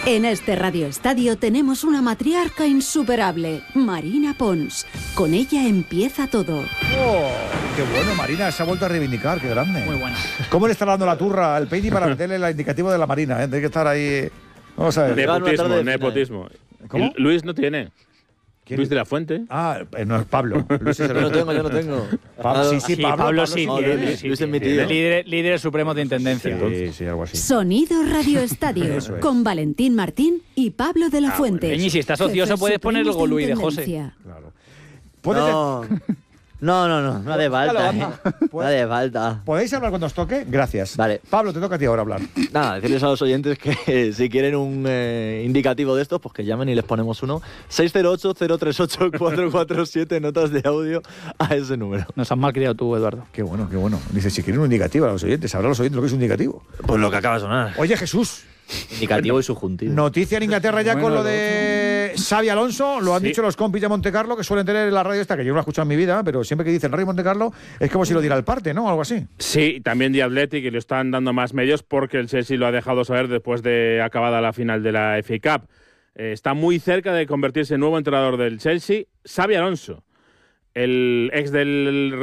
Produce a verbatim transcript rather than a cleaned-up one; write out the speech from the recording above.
En este Radio Estadio tenemos una matriarca insuperable, Marina Pons. Con ella empieza todo. Oh, ¡qué bueno, Marina! Se ha vuelto a reivindicar, qué grande. Muy buena. ¿Cómo le está dando la turra al Peini para meterle el indicativo de la Marina? ¿eh? Tiene que estar ahí... Vamos a ver. Nepotismo, nepotismo. ¿Cómo? Luis no tiene. Luis de la Fuente. Ah, eh, no es Pablo. Luis es el Yo no tengo, yo no tengo. Pablo, sí, sí, Sí, Pablo, Pablo Pablo sí No, tiene, Luis, sí Luis es mi tiene. tío. Líder, líder supremo de intendencia. Sí, sí, algo así. Sonido Radio Estadio, Eso es. con Valentín Martín y Pablo de la Fuente. Peñi, si estás ocioso, Jefes puedes poner el supremos de Golui de José. intendencia. Claro. ¿Puedes- No, no, no, no, no hace falta, ¿eh? No hace falta. ¿Podéis hablar cuando os toque? Gracias. Vale. Pablo, te toca a ti ahora hablar. Nada, decirles a los oyentes que eh, si quieren un eh, indicativo de estos, pues que llamen y les ponemos uno. seis cero ocho, cero tres ocho, cuatro cuatro siete, notas de audio a ese número. Nos has mal criado tú, Eduardo. Qué bueno, qué bueno. Dice, si quieren un indicativo a los oyentes, sabrán los oyentes lo que es un indicativo. Pues lo que acaba de sonar. Oye, Jesús, Indicativo y subjuntivo. noticia en Inglaterra ya Bueno, con lo lo de Xabi Alonso. Lo han Sí. dicho los compis de Montecarlo, que suelen tener en la radio esta, que yo no la he escuchado en mi vida, pero siempre que dicen Radio Montecarlo es como si lo diera el parte, ¿no? Algo así. Sí, también The Athletic, y le están dando más medios porque el Chelsea lo ha dejado saber después de acabada la final de la F A Cup. Eh, está muy cerca de convertirse en nuevo entrenador del Chelsea, Xabi Alonso, el ex del